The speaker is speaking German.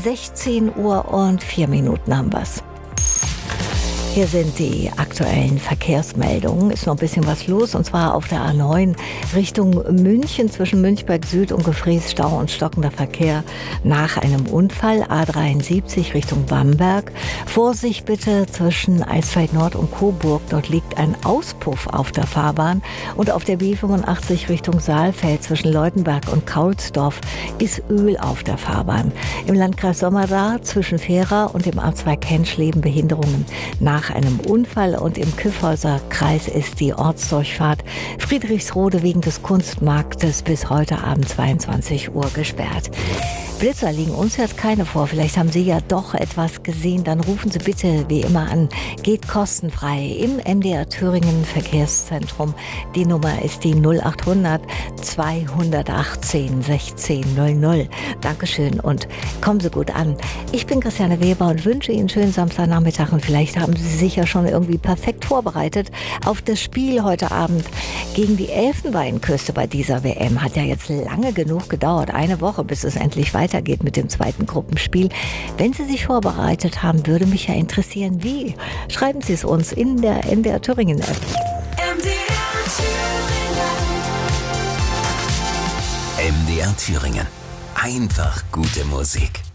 16 Uhr und 4 Minuten haben wir's. Hier sind die aktuellen Verkehrsmeldungen. Ist noch ein bisschen was los, und zwar auf der A9 Richtung München zwischen Münchberg Süd und Gefrees Stau und stockender Verkehr nach einem Unfall. A73 Richtung Bamberg. Vorsicht bitte zwischen Eisfeld Nord und Coburg. Dort liegt ein Auspuff auf der Fahrbahn. Und auf der B85 Richtung Saalfeld zwischen Leutenberg und Kaulsdorf ist Öl auf der Fahrbahn. Im Landkreis Sommerda zwischen Gera und dem A2 Kenschleben Behinderungen nach einem Unfall, und im Kyffhäuser Kreis ist die Ortsdurchfahrt Friedrichsrode wegen des Kunstmarktes bis heute Abend 22 Uhr gesperrt. Blitzer liegen uns jetzt keine vor. Vielleicht haben Sie ja doch etwas gesehen. Dann rufen Sie bitte wie immer an. Geht kostenfrei im MDR Thüringen Verkehrszentrum. Die Nummer ist die 0800 218 1600. Dankeschön und kommen Sie gut an. Ich bin Christiane Weber und wünsche Ihnen einen schönen Samstagnachmittag, und vielleicht haben Sie sich ja schon irgendwie perfekt vorbereitet auf das Spiel heute Abend gegen die Elfenbeinküste bei dieser WM. Hat ja jetzt lange genug gedauert, eine Woche, bis es endlich weitergeht mit dem zweiten Gruppenspiel. Wenn Sie sich vorbereitet haben, würde mich ja interessieren, wie. Schreiben Sie es uns in der MDR Thüringen App. MDR Thüringen. Einfach gute Musik.